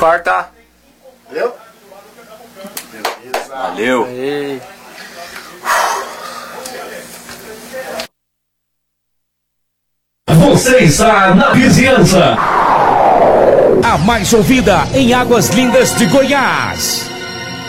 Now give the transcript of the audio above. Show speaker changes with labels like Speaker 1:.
Speaker 1: Corta.
Speaker 2: Valeu?
Speaker 1: Valeu.
Speaker 3: Ei.
Speaker 4: Você está na vizinhança. A mais ouvida em Águas Lindas de Goiás.